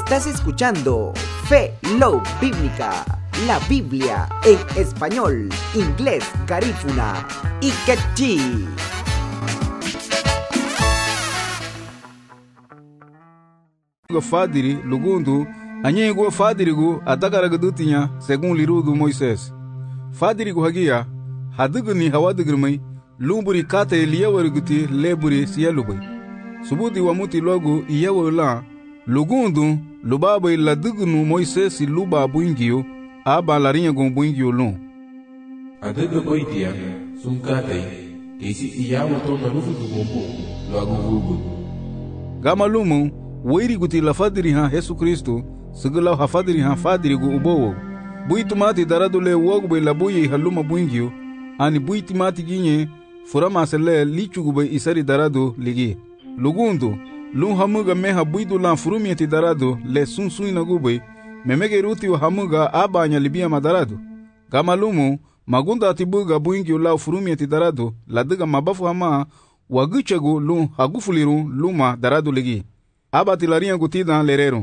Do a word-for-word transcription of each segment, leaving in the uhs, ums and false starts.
Estás escuchando Fe Love Bíblica, la Biblia en español, inglés, garífuna y quechí. Fadiri lugundu anyego fadirigu atagaragudutinya según lirudu Moisés. Fadirigu hagia hadugni hawadigirmai lumburi kate liyawariguti leburi siyalubai. Subudi wamuti logu iyawala lugundu lubabai ladugnu Moisés luba buingio aba larinha gon buingio lun. Adugu boitia sunkate kesi iyawo to narufu gumbu logu vugu. Gamalumu Wairi guti la fadiri ha Yesu Kristo segala ha fadiri ha fadiri gu ubowo buitumati daradule wogbe la buyi haluma buingio ani buitumati ginye furama sele lichugube isari darado ligi lugundu lu hamuga meha buidu la furumieti darado le sunsuina gube memege ruti wa hamuga abanya libia madarado gamalumu magunda atibuga buingio la furumieti darado la diga mabafu hama waguchegu lu hagufuliru luma darado ligi Abati larinha gutida lerero.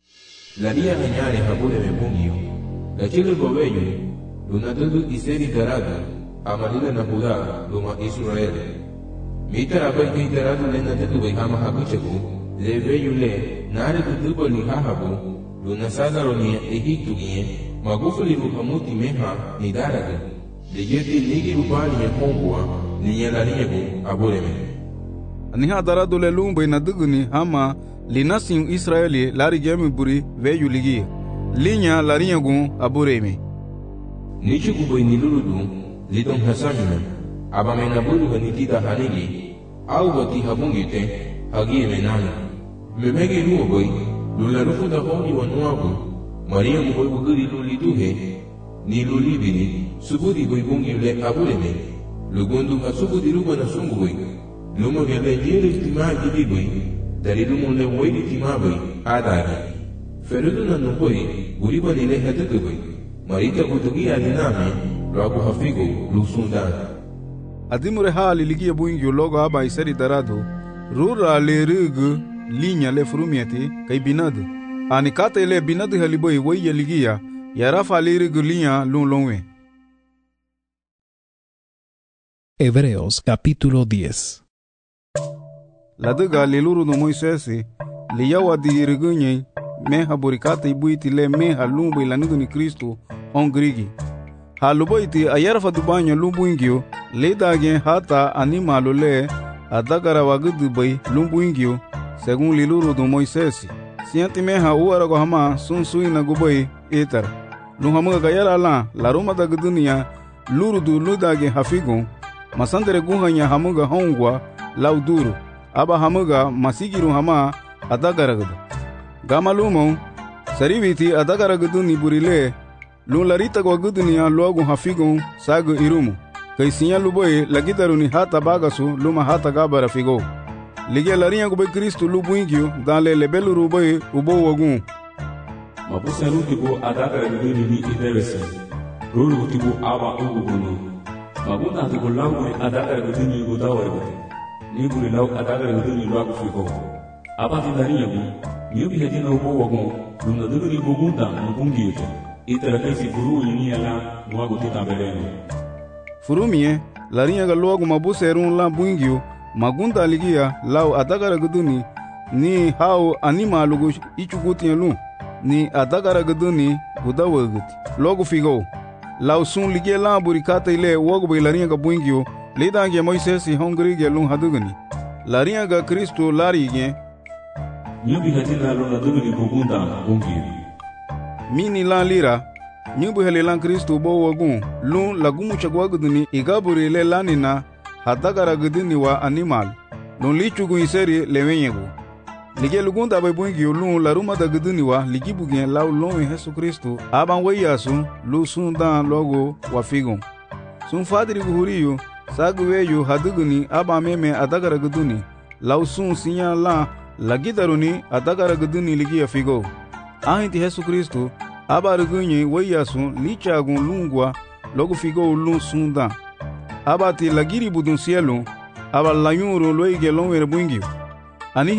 Laria menyare habule mebungio. La chile gobeyo. Luna dudu iseri darada. Amalila na Buda luma Israel. Mita abai kei darada lena dudu behama habuchegu. Le veyo le. Nare dudu li hahabu. Luna sadaro ni Egiptu gie. Magufuli ruhamuti meha ni darada. Le yeti nigi rubani me hongwa. Ni laria gu abule me. Niha darado le lumbe na duguni hama linasin Israeli lari gemi buri veyu ligi linya larinha gun abureme nichu kuboy niluludu lidon hasamina abame na buru ganitida hanigi au gati habungite hagi menana memege nuo boy lularufu da honi wanuabu maria muboy buguri luliduhe ni lulibini subudi boy bungi le abureme lugundu hasubudi ruba na sungu boy lumo gele jere tima gidiboy dari lumo le waidi tima boy adari ferudu na nuboy guriba ni le hadagu boy marita kutugi aliname loagu hafigo lusundan adimure hali ligia buingio logo aba isari darado rura le rugu linya le frumiati kai binadu ani kata le binadu haliboy waya ligia yarafa le rugu linya lun lonwe. Hebreos capítulo diez. La duga leluru no Moisés le yawa di regunye meha burikata ibuiti le meha lumbu ilanudu ni Kristo on grigi. Ha luboiti ayarfa dubanyo lumbu ingio le dage hata animalo le adagara wagudu bay lumbu ingio según leluru no Moisés. Sianti meha uarago hama sun suina gubay etar. Luhamuga gayara la la roma da gudunia lurudu ludage hafigon masandere guhanya hamuga hongwa lauduru aba hamuga masigiru hama adagaragadu gamalumo saribiti adagaragadu ni burile lularita gwaguduniya logu hafigon sagu irumu kaisinya luboy lagidaruni hata bagasu luma hata gabara figo lige larinha gube Kristo lubuingio dale lebelu ruboy ubo wagun mabusa rutibo adagaragadu ni idebese ruru tibo aba ugugunu Magunda ati langu ni adakara guduni gudawa gudi. Ni guri lau adakara guduni luagu fiko. Apa tidarinya bi, niyo bihatina upo wagon, luna duguni bugunda mbungi yote. Itara kaisi furu yini ala luagu tita beleno. Furumie, larinha ga luagu mabuse erun la buingio, magunda aligia lau adakara guduni ni hao anima lugu ichuguti lu, ni adakara guduni gudawa gudi. Luagu figo. Lau sun ligie la burikata ile wogbe larinha ga buingio ledange Moisés hongri lun hadugani larinha ga Kristo larige nyubi hatina luna dugani bugunda bungi mini la lira nyubi hele lan Kristo bo wogun lun lagumu chagwaguduni igaburi le lanina hadagara guduni wa animal lun lichugu iseri lewenyego lige lugunda bay buingio lun laruma da guduni wa ligibugen lau lon Yesu Kristo aban wayasu lu sundan logo wa figon sun fadiri guhuriyo saguweyo haduguni aba meme adagara guduni lau sun sinya la lagidaruni adagara guduni ligi figo ahinti Yesu Kristo aba rugunye wayasu lichagun lungwa logo figo lun sundan aba ti lagiri budun cielo aba layuru loige lon wer buingio ani